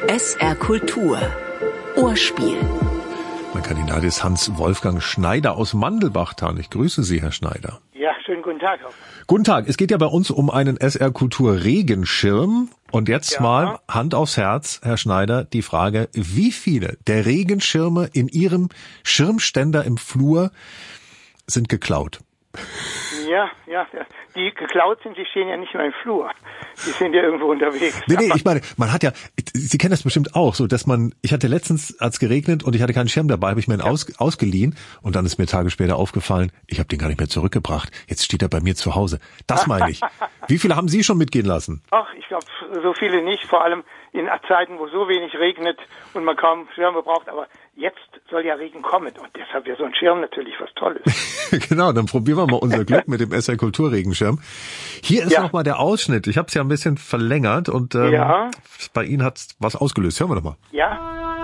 SR Kultur. Ohrspiel. Mein Kandidat ist Hans-Wolfgang Schneider aus Mandelbachtal. Ich grüße Sie, Herr Schneider. Ja, schönen guten Tag. Guten Tag. Es geht ja bei uns um einen SR Kultur Regenschirm. Und jetzt mal Hand aufs Herz, Herr Schneider, die Frage, wie viele der Regenschirme in Ihrem Schirmständer im Flur sind geklaut? Ja, die geklaut sind, die stehen ja nicht mehr im Flur. Die sind ja irgendwo unterwegs. Nee, ich meine, man hat ja, Sie kennen das bestimmt auch, so dass ich hatte letztens, als geregnet und ich hatte keinen Schirm dabei, habe ich mir einen ausgeliehen und dann ist mir Tage später aufgefallen, ich habe den gar nicht mehr zurückgebracht. Jetzt steht er bei mir zu Hause. Das meine ich. Wie viele haben Sie schon mitgehen lassen? Ach, ich glaube, so viele nicht, vor allem in Zeiten, wo so wenig regnet und man kaum Schirme braucht, aber jetzt soll ja Regen kommen und deshalb wäre so ein Schirm natürlich was Tolles. Genau, dann probieren wir mal unser Glück mit dem SR Kultur Regenschirm. Hier ist noch mal der Ausschnitt. Ich habe es ja ein bisschen verlängert und bei Ihnen hat es was ausgelöst. Hören wir doch mal. Ja.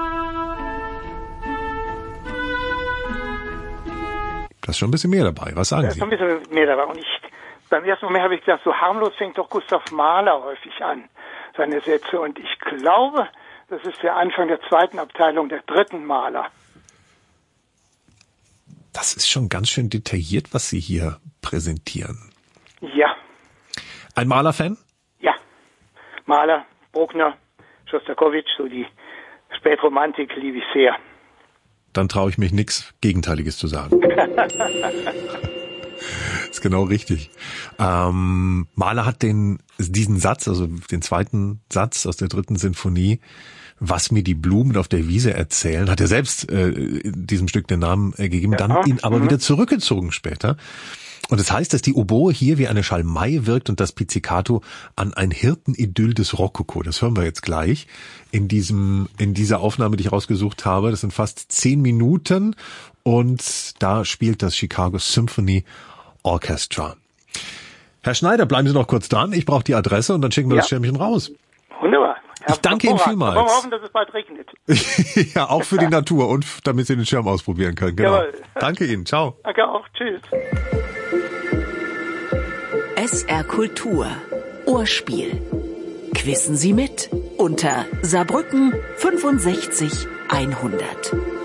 Da ist schon ein bisschen mehr dabei. Was sagen Sie? Da ist ein bisschen mehr dabei. Und beim ersten Moment habe ich gedacht, so harmlos fängt doch Gustav Mahler häufig an, seine Sätze. Und ich glaube, das ist der Anfang der zweiten Abteilung, der dritten Mahler. Das ist schon ganz schön detailliert, was Sie hier präsentieren. Ja. Ein Mahler-Fan? Ja. Mahler, Bruckner, Schostakowitsch, so die Spätromantik liebe ich sehr. Dann traue ich mich nichts Gegenteiliges zu sagen. Ist genau richtig. Mahler hat diesen Satz, also den zweiten Satz aus der dritten Sinfonie, was mir die Blumen auf der Wiese erzählen, hat er selbst diesem Stück den Namen gegeben, dann ihn aber wieder zurückgezogen später. Und das heißt, dass die Oboe hier wie eine Schalmei wirkt und das Pizzicato an ein Hirtenidyll des Rokoko. Das hören wir jetzt gleich in dieser Aufnahme, die ich rausgesucht habe. Das sind fast 10 Minuten und da spielt das Chicago Symphony Orchestra. Herr Schneider, bleiben Sie noch kurz dran. Ich brauche die Adresse und dann schicken wir das Schirmchen raus. Wunderbar. Ich danke Ihnen vielmals. Wir hoffen, dass es bald regnet. Ja, auch für die Natur und damit Sie den Schirm ausprobieren können. Genau. Jawohl. Danke Ihnen. Ciao. Danke auch. Tschüss. SR Kultur. Ohrspiel. Quissen Sie mit unter Saarbrücken 65 100.